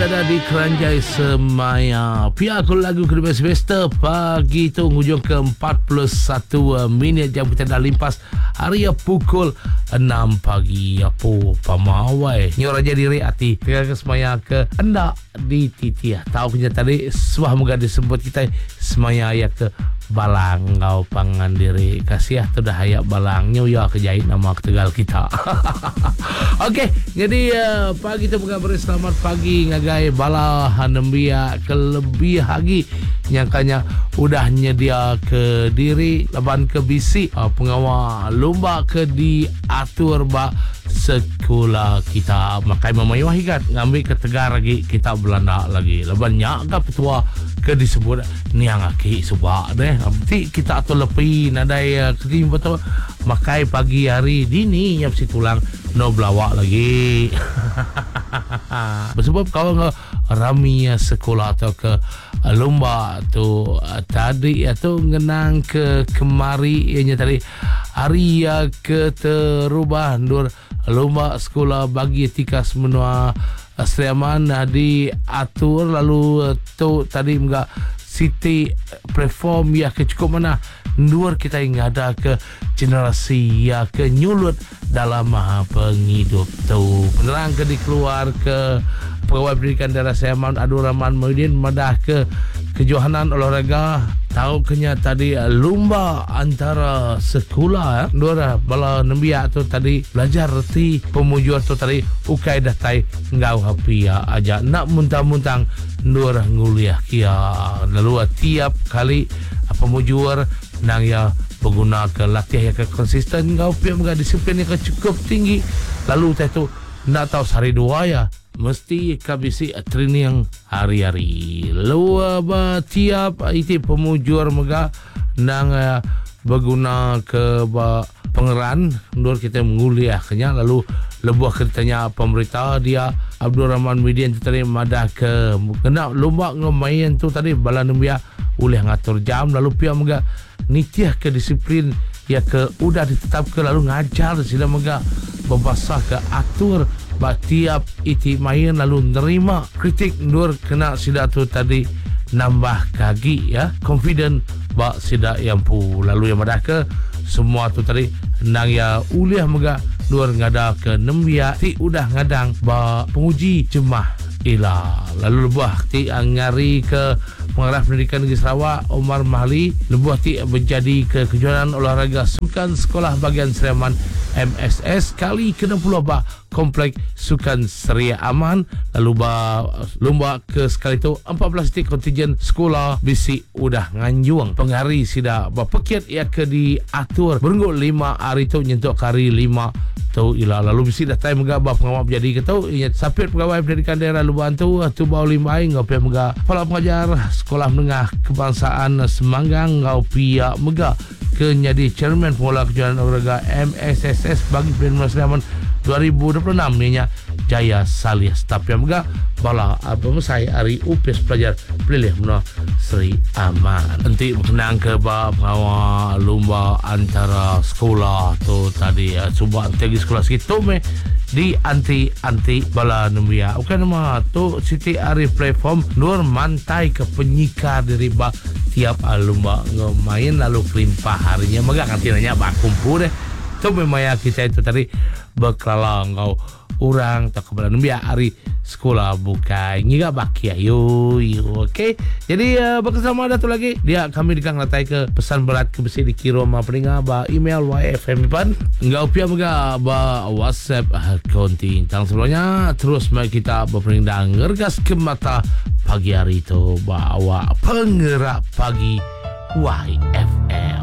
berada di Keranjai Semaya. Pihak lagu kedua semester pagi tu hujung ke 41 minit jam kita dah limpas hari pukul 6 pagi. Apa pamawai nyor aja diri hati pihak ke Semaya ke anda di titiah. Tahu punya tadi suah moga disebut kita Semaya ya ke Balang kau pangan diri kasih tu dah hayak balangnya ya kejahit nama Tegal kita. Okey, jadi pagi tu bukan beri selamat pagi ngagai bala hanembia kelebih lagi nyangkanya udah nyedia ke diri laban ke bisi pengawal lomba ke diatur ba sekolah kita makai memayuh ikat ngambil ke Tegar lagi kita Belanda lagi laban nyaga petua ke disebut niang aki subak deh nanti kita atau lepi nadai kerim betul makai pagi hari dini nyap si tulang no belawak lagi. Sebab kalau rami sekolah atau ke lomba tu tadi atau ngenang ke kemari ianya tadi hari ke terubah dur lomba sekolah bagi etika semua Seriaman diatur lalu tu tadi enggak Siti platform ya ke cukup mana nur kita yang ada ke generasi ya ke nyulut dalam penghidup tu penerang ke dikeluar ke pegawai pendidikan daerah Seriaman Abdul Rahman Muhyiddin madah ke kejohanan olahraga tahu kenya tadi lomba antara sekolah dua bala nembia tu tadi belajar reti pemujuan tu tadi ukai datai ngau hapi aja nak muntang-muntang nur nguliah kia lalu tiap kali pemujuan nang ya berguna ke latih yang ke konsisten ngau pihak mga disiplin yang cukup tinggi lalu tu nak tahu sehari dua ya mesti kabisi training hari-hari lalu tiap itu pemujur mega nang berguna ke pengeran nur kita menguliah kenya lalu lebuh ketanya pemerintah dia Abdul Rahman Muhyiddin tu tadi madah ke kena lomba ngemain tu tadi bala nembia boleh ngatur jam lalu pihak mega nitiah ke disiplin ya ke udah ditetapkan lalu ngajar sila mega berbasah ke atur tiap iti main lalu nerima kritik nur kena sida tu tadi nambah kagi ya confident bak sida yang pu lalu yang madah ke semua tu tadi nang ya uliah mega nur ngada ke nembia ti udah ngadang ba penguji jemah ila lalu lebuah ti ngari ke Pengarah Pendidikan Negeri Sarawak Omar Mahli lebuah ti menjadi ke kejuaraan olahraga sukan sekolah bagian Seriaman MSS kali ke-60 ba komplek sukan Seria Aman lalu ba lomba ke sekali tu 14 titik kontingen sekolah bisi udah nganjuang penghari sida ba pekiat ia ke diatur berenggut 5 hari tu nyentuk kari 5 tu ila lalu bisi dah time mega ba pengawal jadi ke tu ia sapit pegawai pendidikan daerah Luban tu bau 5 ai ngau pihak mega kepala pengajar sekolah menengah kebangsaan Semanggang ngau pihak mega ke jadi chairman pengelola kejuaraan olahraga MSSS bagi Pemda Seriaman 2026 ninya Jaya Salih staf yang mega bala pemusai hari UPS pelajar pilih mena Seri Aman nanti berkenaan ke pengawal lomba antara sekolah tu tadi cuba tegi sekolah segitu di anti bala nembia bukan nama tu Siti Arif platform nur mantai ke penyikar dari tiap lomba ngemain lalu kelimpah harinya mega kantinanya bakumpul deh tu memang kita itu tadi berkelala ngau orang tak kepada nembia hari sekolah buka ngiga baki ayo okey jadi bersama datu lagi dia kami dikang latai ke pesan berat ke besi dikirim apa ba email YFM pan enggak pia mega ba WhatsApp konting tang sebelumnya terus mari kita berperindang ngergas ke mata pagi hari itu bawa penggerak pagi YFM.